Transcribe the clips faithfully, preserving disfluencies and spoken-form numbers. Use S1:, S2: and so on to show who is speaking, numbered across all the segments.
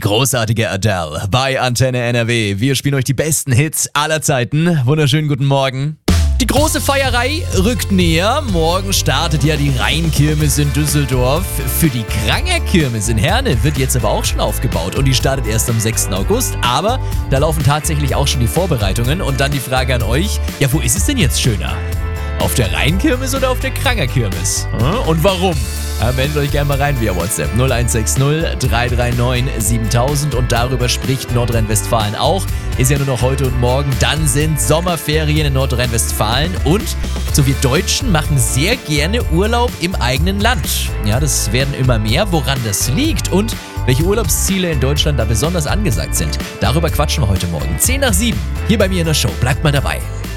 S1: großartige Adele bei Antenne N R W. Wir spielen euch die besten Hits aller Zeiten. Wunderschönen guten Morgen. Die große Feierei rückt näher. Morgen startet ja die Rheinkirmes in Düsseldorf. Für die Krangerkirmes in Herne wird jetzt aber auch schon aufgebaut. Und die startet erst am sechsten August. Aber da laufen tatsächlich auch schon die Vorbereitungen. Und dann die Frage an euch, ja, wo ist es denn jetzt schöner? Auf der Rheinkirmes oder auf der Krangerkirmes? Und warum? Ja, meldet euch gerne mal rein via WhatsApp null eins sechs null drei drei neun siebentausend und darüber spricht Nordrhein-Westfalen auch. Ist ja nur noch heute und morgen. Dann sind Sommerferien in Nordrhein-Westfalen und so wir Deutschen machen sehr gerne Urlaub im eigenen Land. Ja, das werden immer mehr. Woran das liegt und welche Urlaubsziele in Deutschland da besonders angesagt sind, darüber quatschen wir heute Morgen. zehn nach sieben hier bei mir in der Show. Bleibt mal dabei.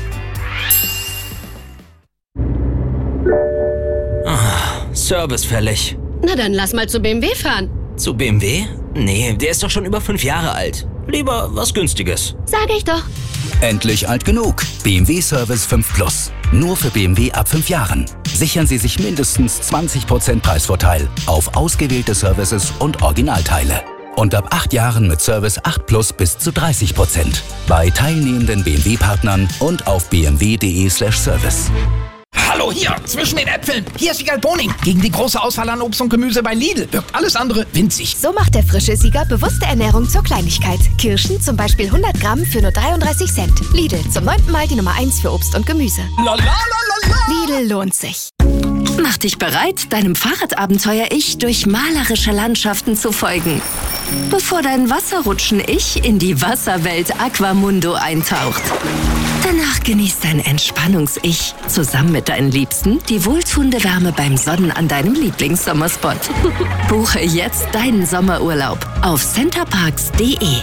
S2: Service fällig.
S3: Na dann lass mal zu B M W fahren.
S2: Zu B M W? Nee, der ist doch schon über fünf Jahre alt. Lieber was Günstiges.
S3: Sag ich doch.
S4: Endlich alt genug. B M W Service fünf Plus. Nur für B M W ab fünf Jahren. Sichern Sie sich mindestens zwanzig Prozent Preisvorteil auf ausgewählte Services und Originalteile. Und ab acht Jahren mit Service acht Plus bis zu dreißig Prozent. Bei teilnehmenden B M W-Partnern und auf b m w punkt d e slash service.
S5: Hallo, hier, zwischen den Äpfeln. Hier ist Siegal Boning. Gegen die große Auswahl an Obst und Gemüse bei Lidl wirkt alles andere winzig.
S6: So macht der frische Sieger bewusste Ernährung zur Kleinigkeit. Kirschen zum Beispiel hundert Gramm für nur dreiunddreißig Cent. Lidl, zum neunten Mal die Nummer eins für Obst und Gemüse.
S5: La, la, la, la, la.
S6: Lidl lohnt sich. Mach dich bereit, deinem Fahrradabenteuer-Ich durch malerische Landschaften zu folgen. Bevor dein Wasserrutschen-Ich in die Wasserwelt Aquamundo eintaucht. Danach genießt dein Entspannungs-Ich zusammen mit deinen Liebsten die wohltuende Wärme beim Sonnen an deinem Lieblingssommerspot. Buche jetzt deinen Sommerurlaub auf centerparks punkt de.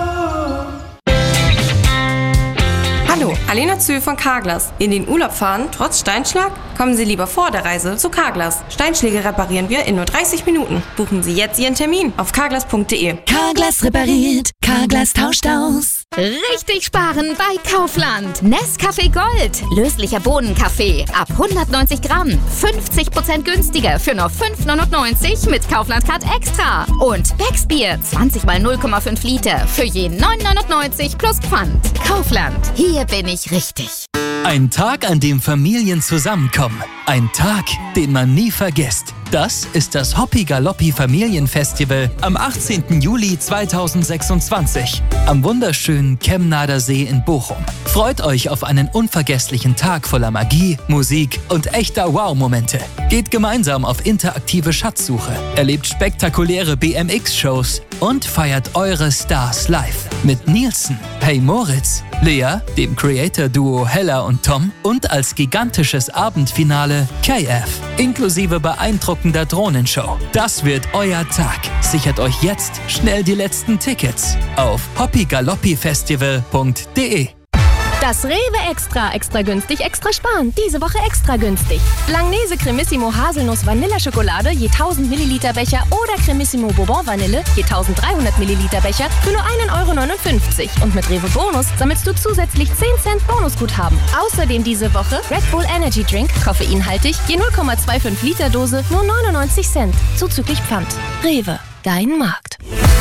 S7: Hallo, Alena Zühl von Carglass. In den Urlaub fahren, trotz Steinschlag? Kommen Sie lieber vor der Reise zu Carglass. Steinschläge reparieren wir in nur dreißig Minuten. Buchen Sie jetzt Ihren Termin auf carglass punkt de.
S6: Carglass repariert, Carglass tauscht aus.
S8: Richtig sparen bei Kaufland. Nescafé Gold. Löslicher Bohnenkaffee ab hundertneunzig Gramm. fünfzig Prozent günstiger für nur fünf neunundneunzig mit Kaufland-Card Extra. Und Becksbier zwanzig mal null Komma fünf Liter für je neun neunundneunzig plus Pfand. Kaufland. Hier bin ich richtig.
S9: Ein Tag, an dem Familien zusammenkommen. Ein Tag, den man nie vergisst. Das ist das Hoppi Galoppi Familienfestival am achtzehnten Juli zweitausendsechsundzwanzig am wunderschönen Kemnader See in Bochum. Freut euch auf einen unvergesslichen Tag voller Magie, Musik und echter Wow-Momente. Geht gemeinsam auf interaktive Schatzsuche, erlebt spektakuläre B M X-Shows und feiert eure Stars live. Mit Nielsen, Hey Moritz, Lea, dem Creator-Duo Hella und Tom und als gigantisches Abendfinale K F, inklusive beeindruckender Drohnenshow. Das wird euer Tag. Sichert euch jetzt schnell die letzten Tickets auf hoppi galoppi festival punkt de.
S10: Das Rewe Extra, extra günstig, extra sparen. Diese Woche extra günstig. Langnese Cremissimo Haselnuss Vanilleschokolade je tausend Milliliter Becher oder Cremissimo Bourbon Vanille je dreizehnhundert Milliliter Becher für nur ein Euro neunundfünfzig. Und mit Rewe Bonus sammelst du zusätzlich zehn Cent Bonusguthaben. Außerdem diese Woche Red Bull Energy Drink, koffeinhaltig, je null Komma fünfundzwanzig Liter Dose, nur neunundneunzig Cent. Zuzüglich Pfand. Rewe, dein Markt.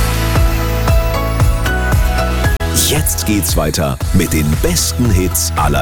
S11: Jetzt geht's weiter mit den besten Hits aller